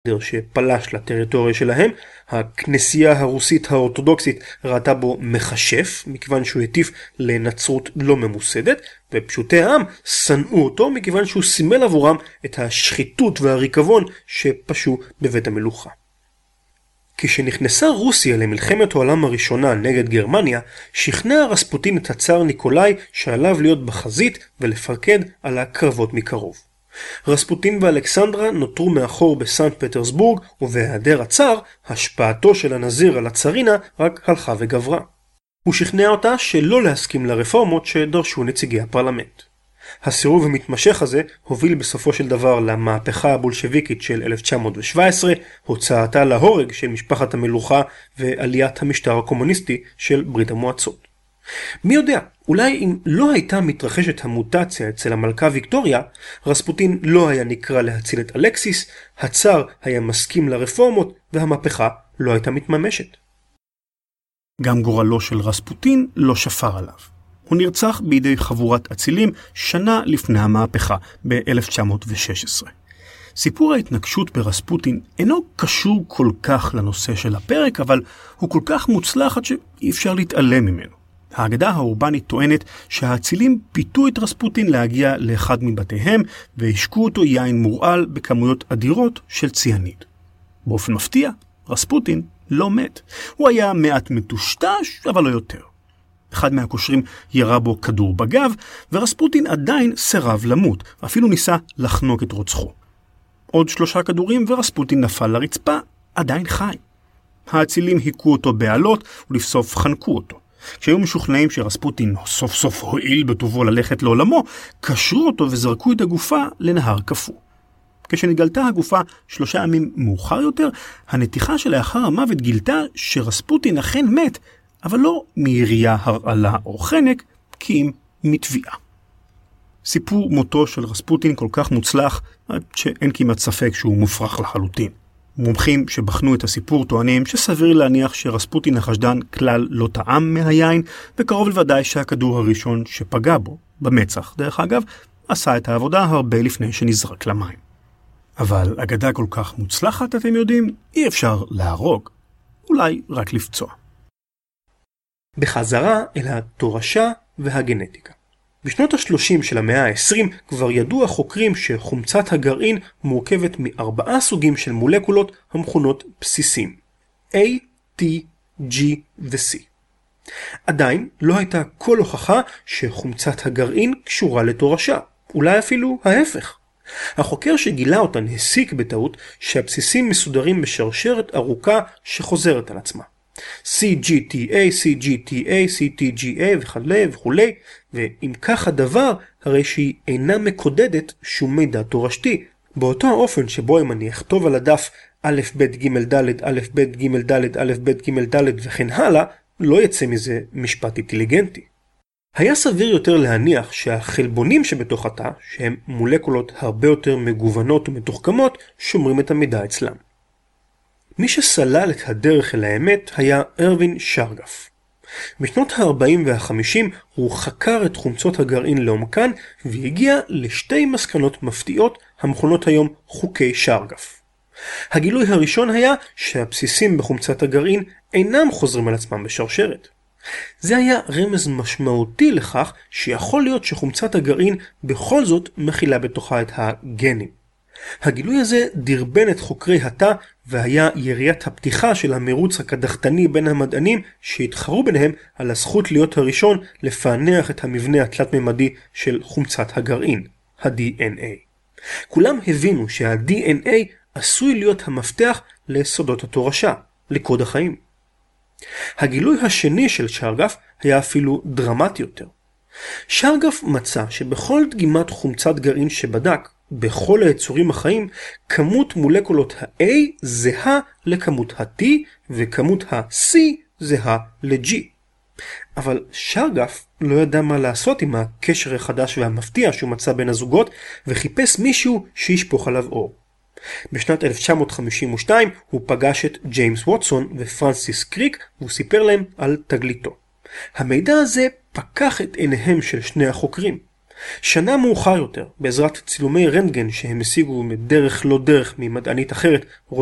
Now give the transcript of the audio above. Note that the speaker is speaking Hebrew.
שפלש לטריטוריה שלהם. הכנסייה הרוסית האורתודוקסית ראתה בו מכשף, מכיוון שהוא הטיף לנצרות לא ממוסדת, ופשוטי העם שנאו אותו מכיוון שהוא סימל עבורם את השחיתות והריקבון שפשו בבית המלוכה. כשנכנסה רוסיה למלחמת העולם הראשונה נגד גרמניה, שכנע רספוטין את הצאר ניקולאי שעליו להיות בחזית ולפקד על הקרבות מקרוב. רספוטין ואלכסנדרה נותרו מאחור בסנט פטרסבורג, ובהיעדר הצאר, השפעתו של הנזיר על הצארינה רק הלכה וגברה. הוא שכנע אותה שלא להסכים לרפורמות שדרשו נציגי הפרלמנט. הסירוב המתמשך הזה הוביל בסופו של דבר למהפכה הבולשביקית של 1917, הוצאתה להורג של משפחת המלוכה ועליית המשטר הקומוניסטי של ברית המועצות. מי יודע, אולי אם לא הייתה מתרחשת המוטציה אצל המלכה ויקטוריה, רספוטין לא היה נקרא להציל את אלכסיס, הצאר היה מסכים לרפורמות והמהפכה לא הייתה מתממשת. גם גורלו של רספוטין לא שפר עליו. הוא נרצח בידי חבורת אצילים שנה לפני המהפכה ב-1916. סיפור ההתנגשות ברספוטין אינו קשור כל כך לנושא של הפרק, אבל הוא כל כך מוצלח עד שאי אפשר להתעלם ממנו. האגדה האורבנית טוענת שהאצילים פיתו את רספוטין להגיע לאחד מבתיהם והשקו אותו יין מורעל בכמויות אדירות של ציאניד. באופן מפתיע, רספוטין לא מת. הוא היה מעט מטושטש, אבל לא יותר. אחד מהקושרים ירה בו כדור בגב, ורספוטין עדיין סירב למות, ואפילו ניסה לחנוק את רוצחו. עוד 3 כדורים ורספוטין נפל לרצפה, עדיין חי. האצילים היכו אותו בעלות ולבסוף חנקו אותו. כשהיו משוכנעים שרספוטין סוף סוף הועיל בטובו ללכת לעולמו, קשרו אותו וזרקו את הגופה לנהר קפוא. כשנגלתה הגופה 3 ימים מאוחר יותר, הנתיחה שלאחר המוות גילתה שרספוטין אכן מת, אבל לא מירייה, הרעלה או חנק, כי אם מתביעה. סיפור מותו של רספוטין כל כך מוצלח, עד שאין כמעט ספק שהוא מופרך לחלוטין. מומחים שבחנו את הסיפור טוענים שסביר להניח שרספוטין החשדן כלל לא טעם מהיין, וקרוב לוודאי שהכדור הראשון שפגע בו, במצח דרך אגב, עשה את העבודה הרבה לפני שנזרק למים. אבל אגדה כל כך מוצלחת, אתם יודעים, אי אפשר להרוג, אולי רק לפצוע. בחזרה אל התורשה והגנטיקה. בשנות ה-30 של המאה ה-20 כבר ידעו החוקרים שחומצת הגרעין מורכבת מ4 סוגים של מולקולות המכונות בסיסים, A, T, G ו-C. עדיין לא הייתה כל הוכחה שחומצת הגרעין קשורה לתורשה, אולי אפילו ההפך. החוקר שגילה אותן הסיק בטעות שהבסיסים מסודרים בשרשרת ארוכה שחוזרת על עצמה. CGTA, CGTA, CTGA וכו', ואם כך הדבר, הרי שהיא אינה מקודדת שום מידע תורשתי. באותו האופן שבו אם אני אכתוב על הדף א' ב' ג' ד' א' ב' ג' ד' א' ב' ג' ד' וכן הלאה, לא יצא מזה משפט אינטליגנטי. היה סביר יותר להניח שהחלבונים שבתוך התא, שהם מולקולות הרבה יותר מגוונות ומתוחכמות, שומרים את המידע אצלם. מי שסלל את הדרך אל האמת היה ארווין שרגף. בשנות ה-40 וה-50 הוא חקר את חומצות הגרעין לעומקן והגיע לשתי מסקנות מפתיעות המכונות היום חוקי שרגף. הגילוי הראשון היה שהבסיסים בחומצת הגרעין אינם חוזרים על עצמם בשרשרת. זה היה רמז משמעותי לכך שיכול להיות שחומצת הגרעין בכל זאת מכילה בתוכה את הגנים. הגילוי הזה דרבן את חוקרי התא והיה יריית הפתיחה של המרוץ הקדחתני בין המדענים שהתחרו ביניהם על הזכות להיות הראשון לפענח את המבנה התלת-ממדי של חומצת הגרעין, ה-DNA. כולם הבינו שה-DNA עשוי להיות המפתח לסודות התורשה, לקוד החיים. הגילוי השני של שרגף היה אפילו דרמטי יותר. שרגף מצא שבכל דגימת חומצת גרעין שבדק, בכל היצורים החיים, כמות מולקולות ה-A זהה לכמות ה-T וכמות ה-C זהה ל-G. אבל שרגף לא ידע מה לעשות עם הקשר החדש והמפתיע שהוא מצא בין הזוגות, וחיפש מישהו שישפוך עליו אור. בשנת 1952 הוא פגש את ג'יימס ווטסון ופרנסיס קריק והוא סיפר להם על תגליתו. המידע הזה פקח את עיניהם של שני החוקרים. שנה מאוחר יותר, בעזרת צילומי רנטגן שהם השיגו מדרך לא דרך ממדענית אחרת,